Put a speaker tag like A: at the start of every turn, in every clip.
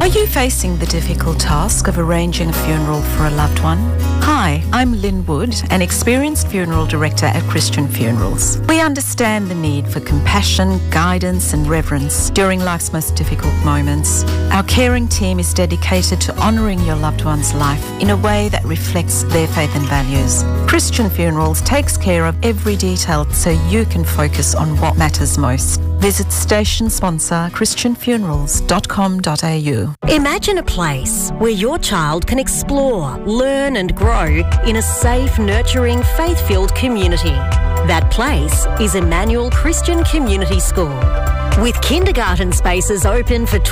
A: Are you facing the difficult task of arranging a funeral for a loved one? Hi, I'm Lynn Wood, an experienced funeral director at Christian Funerals. We understand the need for compassion, guidance and reverence during life's most difficult moments. Our caring team is dedicated to honouring your loved one's life in a way that reflects their faith and values. Christian Funerals takes care of every detail so you can focus on what matters most. Visit station sponsor christianfunerals.com.au.
B: Imagine a place where your child can explore, learn and grow in a safe, nurturing, faith-filled community. That place is Emmanuel Christian Community School. With kindergarten spaces open for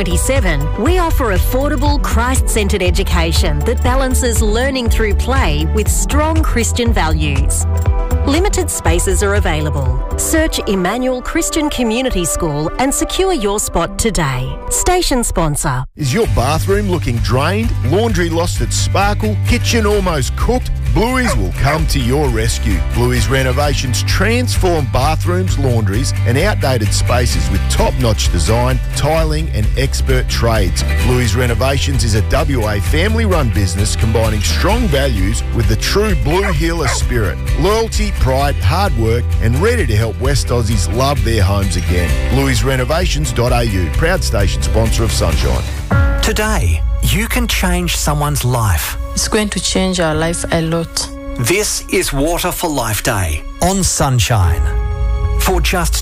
B: 2027, we offer affordable, Christ-centred education that balances learning through play with strong Christian values. Limited spaces are available. Search Emmanuel Christian Community School and secure your spot today. Station sponsor.
C: Is your bathroom looking drained? Laundry lost its sparkle? Kitchen almost cooked? Bluey's will come to your rescue. Bluey's Renovations transform bathrooms, laundries and outdated spaces with top-notch design, tiling and expert trades. Bluey's Renovations is a WA family-run business combining strong values with the true blue healer spirit. Loyalty, pride, hard work and ready to help West Aussies love their homes again. Bluey'sRenovations.au, proud station sponsor of Sunshine.
D: Today, you can change someone's life.
E: It's going to change our life a lot.
D: This is Water for Life Day on Sunshine. For just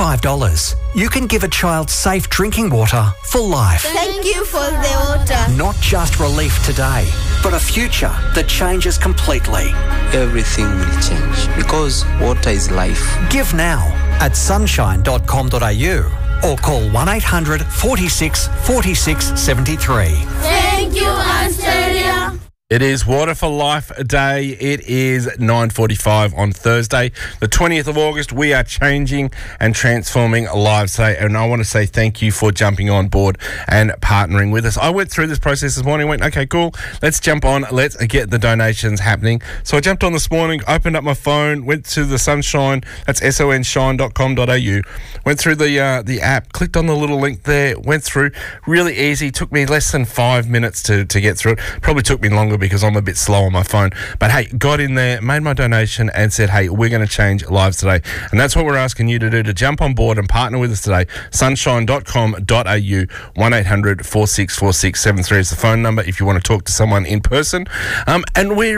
D: $25, you can give a child safe drinking water for life.
F: Thank you for the water.
D: Not just relief today, but a future that changes completely.
G: Everything will change because water is life.
D: Give now at sunshine.com.au or call 1-800 46 46 73.
F: Thank you, Australia.
H: It is Water for Life Day. It is 9:45 on Thursday, the 20th of August. We are changing and transforming lives today, and I want to say thank you for jumping on board and partnering with us. I went through this process this morning, went, okay, cool, let's jump on, let's get the donations happening. So I jumped on this morning, opened up my phone, went to the Sunshine, that's sonshine.com.au, went through the app, clicked on the little link there, went through, really easy, took me less than 5 minutes to get through it. Probably took me longer because I'm a bit slow on my phone. But hey, got in there, made my donation and said, hey, we're going to change lives today. And that's what we're asking you to do, to jump on board and partner with us today. Sunshine.com.au, 1-800 4646 73 is the phone number if you want to talk to someone in person. And we're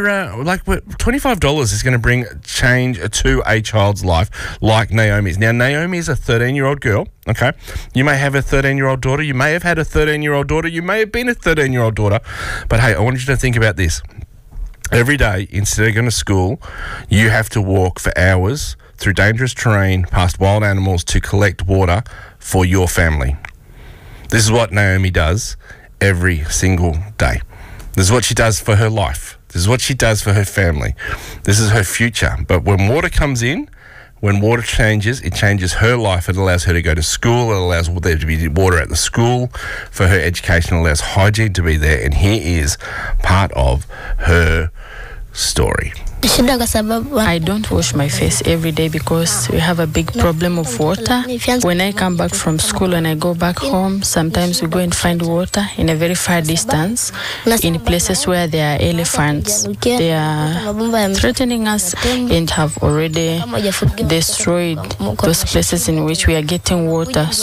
H: $25 is going to bring change to a child's life like Naomi's. Now, Naomi is a 13-year-old girl. Okay, you may have a 13-year-old daughter. You may have had a 13-year-old daughter. You may have been a 13-year-old daughter. But hey, I want you to think about this. Every day, instead of going to school, you have to walk for hours through dangerous terrain, past wild animals to collect water for your family. This is what Naomi does every single day. This is what she does for her life. This is what she does for her family. This is her future. But when water comes in, when water changes, it changes her life. It allows her to go to school. It allows there to be water at the school for her education. It allows hygiene to be there. And here is part of her story.
E: I don't wash my face every day because we have a big problem of water. When I come back from school and I go back home, sometimes we go and find water in a very far distance, in places where there are elephants. They are threatening us and have already destroyed those places in which we are getting water.